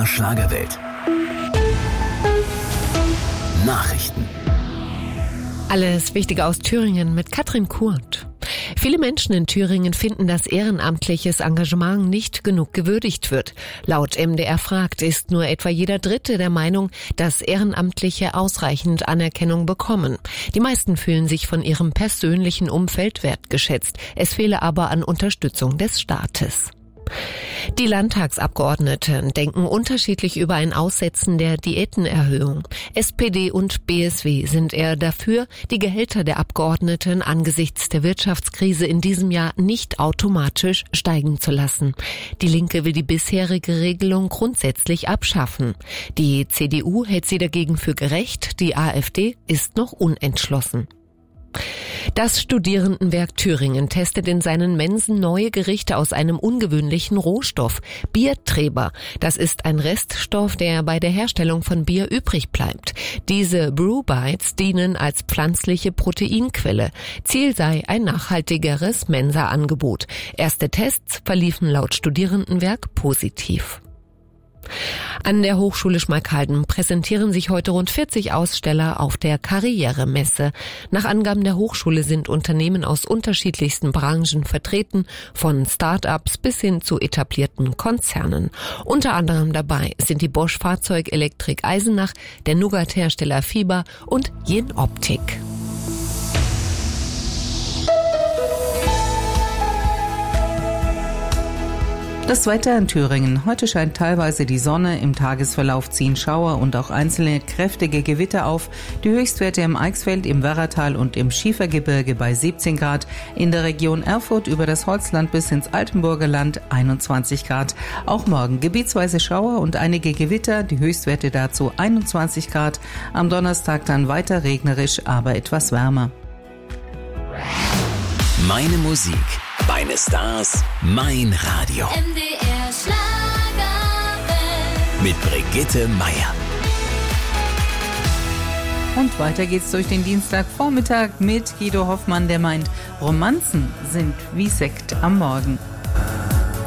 MDR Schlagerwelt. Nachrichten. Alles Wichtige aus Thüringen mit Katrin Kurt. Viele Menschen in Thüringen finden, dass ehrenamtliches Engagement nicht genug gewürdigt wird. Laut MDR fragt ist nur etwa jeder Dritte der Meinung, dass Ehrenamtliche ausreichend Anerkennung bekommen. Die meisten fühlen sich von ihrem persönlichen Umfeld wertgeschätzt. Es fehle aber an Unterstützung des Staates. Die Landtagsabgeordneten denken unterschiedlich über ein Aussetzen der Diätenerhöhung. SPD und BSW sind eher dafür, die Gehälter der Abgeordneten angesichts der Wirtschaftskrise in diesem Jahr nicht automatisch steigen zu lassen. Die Linke will die bisherige Regelung grundsätzlich abschaffen. Die CDU hält sie dagegen für gerecht, die AfD ist noch unentschlossen. Das Studierendenwerk Thüringen testet in seinen Mensen neue Gerichte aus einem ungewöhnlichen Rohstoff, Biertreber. Das ist ein Reststoff, der bei der Herstellung von Bier übrig bleibt. Diese Brewbites dienen als pflanzliche Proteinquelle. Ziel sei ein nachhaltigeres Mensa-Angebot. Erste Tests verliefen laut Studierendenwerk positiv. An der Hochschule Schmalkalden präsentieren sich heute rund 40 Aussteller auf der Karrieremesse. Nach Angaben der Hochschule sind Unternehmen aus unterschiedlichsten Branchen vertreten, von Start-ups bis hin zu etablierten Konzernen. Unter anderem dabei sind die Bosch Fahrzeugelektrik Eisenach, der Nougat-Hersteller Fieber und Jenoptik. Das Wetter in Thüringen. Heute scheint teilweise die Sonne, im Tagesverlauf ziehen Schauer und auch einzelne kräftige Gewitter auf. Die Höchstwerte im Eichsfeld, im Werratal und im Schiefergebirge bei 17 Grad. In der Region Erfurt über das Holzland bis ins Altenburger Land 21 Grad. Auch morgen gebietsweise Schauer und einige Gewitter, die Höchstwerte dazu 21 Grad. Am Donnerstag dann weiter regnerisch, aber etwas wärmer. Meine Musik, meine Stars, mein Radio. MDR Schlagerwelt. Mit Brigitte Meier. Und weiter geht's durch den Dienstagvormittag mit Guido Hoffmann, der meint, Romanzen sind wie Sekt am Morgen.